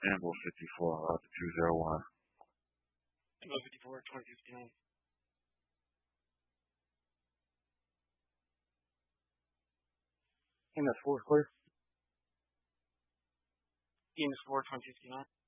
Amble 54, Route 201. Amble 54, 2059. EMS 4 clear. EMS 4, 2059.